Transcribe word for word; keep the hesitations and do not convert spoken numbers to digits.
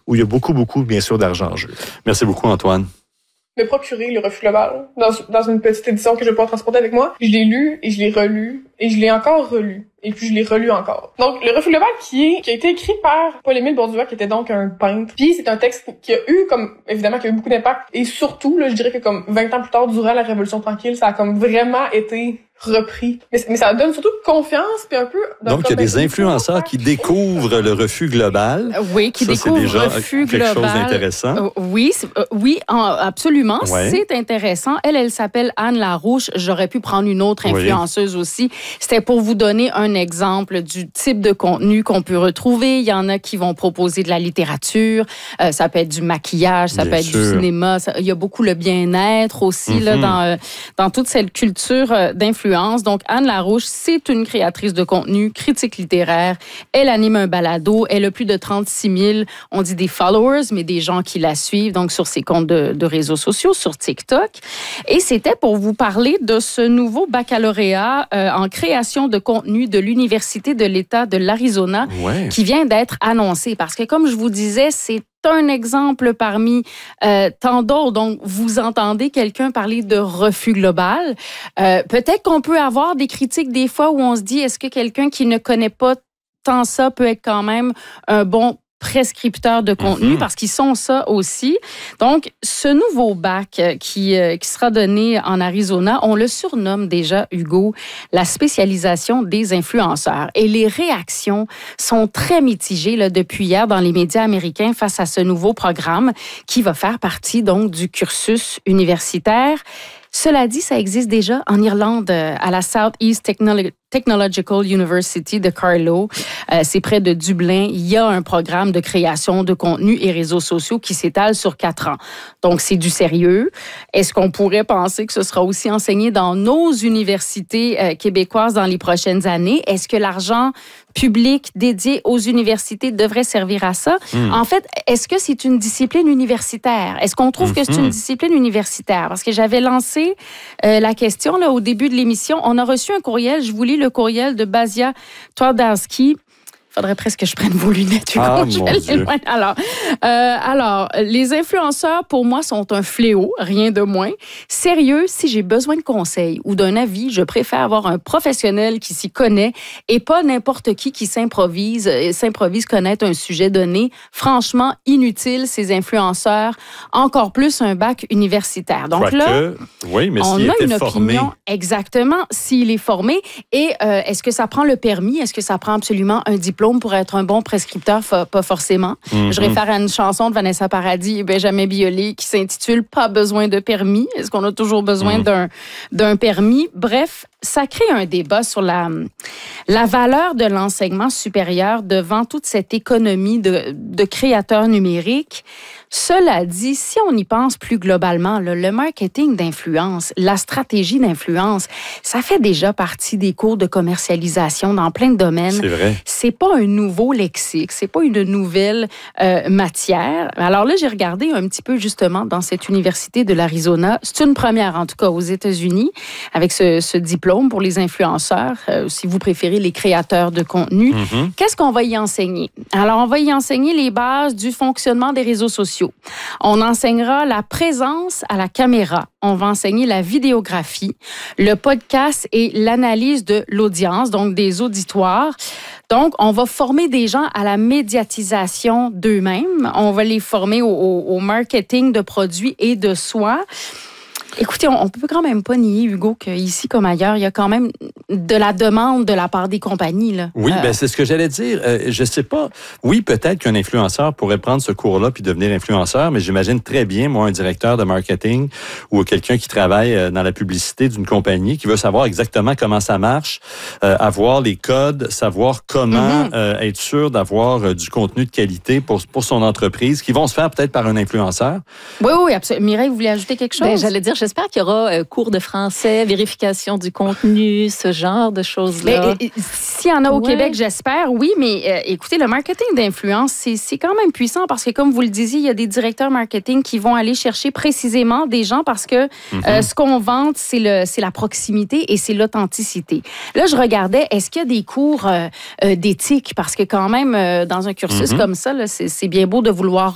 où il y a beaucoup, beaucoup, bien sûr, d'argent en jeu. Merci beaucoup, Antoine. Me procurer le Refus global dans, dans une petite édition que je vais pouvoir transporter avec moi. Je l'ai lu et je l'ai relu et je l'ai encore relu. Et puis je l'ai relu encore. Donc le Refus global qui est qui a été écrit par Paul-Émile Bordua, qui était donc un peintre. Puis c'est un texte qui a eu comme évidemment qui a eu beaucoup d'impact. Et surtout là, je dirais que comme vingt ans plus tard, durant la Révolution tranquille, ça a comme vraiment été repris. Mais, mais ça donne surtout confiance puis un peu. Donc il y a des influenceurs qui découvrent le Refus global. Oui, qui ça, découvrent c'est déjà le Refus quelque global. chose d'intéressant. Euh, oui, euh, oui, en, absolument, ouais. c'est intéressant. Elle, elle s'appelle Anne Larouche. J'aurais pu prendre une autre influenceuse oui. aussi. C'était pour vous donner un exemple du type de contenu qu'on peut retrouver. Il y en a qui vont proposer de la littérature, euh, ça peut être du maquillage, ça Bien peut être sûr. du cinéma. Ça, il y a beaucoup le bien-être aussi mm-hmm. là, dans, euh, dans toute cette culture euh, d'influence. Donc, Anne Larouche, c'est une créatrice de contenu, critique littéraire. Elle anime un balado. Elle a plus de trente-six mille, on dit des followers, mais des gens qui la suivent, donc sur ses comptes de, de réseaux sociaux, sur TikTok. Et c'était pour vous parler de ce nouveau baccalauréat euh, en création de contenu de l'Université de l'État de l'Arizona ouais. qui vient d'être annoncé. Parce que, comme je vous disais, c'est un exemple parmi euh, tant d'autres. Donc, vous entendez quelqu'un parler de refus global. Euh, peut-être qu'on peut avoir des critiques des fois où on se dit, est-ce que quelqu'un qui ne connaît pas tant ça peut être quand même un bon prescripteurs de contenu, mm-hmm. parce qu'ils sont ça aussi. Donc, ce nouveau bac qui, euh, qui sera donné en Arizona, on le surnomme déjà, Hugo, la spécialisation des influenceurs. Et les réactions sont très mitigées là, depuis hier dans les médias américains face à ce nouveau programme qui va faire partie donc du cursus universitaire. Cela dit, ça existe déjà en Irlande, à la Southeast Technolo- Technological University de Carlow. Euh, c'est près de Dublin. Il y a un programme de création de contenu et réseaux sociaux qui s'étale sur quatre ans. Donc, c'est du sérieux. Est-ce qu'on pourrait penser que ce sera aussi enseigné dans nos universités euh, québécoises dans les prochaines années? Est-ce que l'argent public dédié aux universités devrait servir à ça? Mm. En fait, est-ce que c'est une discipline universitaire? Est-ce qu'on trouve mm-hmm. que c'est une discipline universitaire? Parce que j'avais lancé euh, la question là, au début de l'émission. On a reçu un courriel, je vous lis le courriel de Basia Twardowski. Il faudrait presque que je prenne vos lunettes. Ah, mon Dieu. Alors, euh, alors, les influenceurs, pour moi, sont un fléau, rien de moins. Sérieux, si j'ai besoin de conseils ou d'un avis, je préfère avoir un professionnel qui s'y connaît et pas n'importe qui qui s'improvise, s'improvise connaître un sujet donné. Franchement, inutile, ces influenceurs. Encore plus un bac universitaire. Donc Quoique, là, oui, mais on s'il a était une formé. opinion. Exactement, s'il est formé. Et euh, est-ce que ça prend le permis? Est-ce que ça prend absolument un diplôme pour être un bon prescripteur? Pas forcément. Mm-hmm. Je réfère à une chanson de Vanessa Paradis et Benjamin Biolay qui s'intitule « Pas besoin de permis ». Est-ce qu'on a toujours besoin mm-hmm. d'un, d'un permis? Bref, ça crée un débat sur la, la valeur de l'enseignement supérieur devant toute cette économie de, de créateurs numériques. Cela dit, si on y pense plus globalement, là, le marketing d'influence, la stratégie d'influence, ça fait déjà partie des cours de commercialisation dans plein de domaines. C'est vrai. C'est pas un nouveau lexique, c'est pas une nouvelle euh, matière. Alors là, j'ai regardé un petit peu justement dans cette université de l'Arizona. C'est une première, en tout cas, aux États-Unis, avec ce, ce diplôme pour les influenceurs, euh, si vous préférez les créateurs de contenu. Mm-hmm. Qu'est-ce qu'on va y enseigner? Alors, on va y enseigner les bases du fonctionnement des réseaux sociaux. On enseignera la présence à la caméra. On va enseigner la vidéographie, le podcast et l'analyse de l'audience, donc des auditoires. Donc, on va former des gens à la médiatisation d'eux-mêmes. On va les former au, au, au marketing de produits et de soi. Écoutez, on ne peut quand même pas nier, Hugo, qu'ici comme ailleurs, il y a quand même de la demande de la part des compagnies. Là. Oui, euh... ben c'est ce que j'allais dire. Euh, je sais pas. Oui, peut-être qu'un influenceur pourrait prendre ce cours-là puis devenir influenceur, mais j'imagine très bien, moi, un directeur de marketing ou quelqu'un qui travaille dans la publicité d'une compagnie qui veut savoir exactement comment ça marche, euh, avoir les codes, savoir comment mm-hmm. euh, être sûr d'avoir euh, du contenu de qualité pour, pour son entreprise, qui vont se faire peut-être par un influenceur. Oui, oui, absolument. Mireille, vous voulez ajouter quelque chose? Ben, j'allais dire, j'espère qu'il y aura euh, cours de français, vérification du contenu, ce genre de choses-là. Mais, s'il y en a au ouais. Québec, j'espère, oui, mais euh, écoutez, le marketing d'influence, c'est, c'est quand même puissant parce que, comme vous le disiez, il y a des directeurs marketing qui vont aller chercher précisément des gens parce que mm-hmm. euh, ce qu'on vante, c'est, le, c'est la proximité et c'est l'authenticité. Là, je regardais, est-ce qu'il y a des cours euh, euh, d'éthique? Parce que quand même, euh, dans un cursus mm-hmm. comme ça, là, c'est, c'est bien beau de vouloir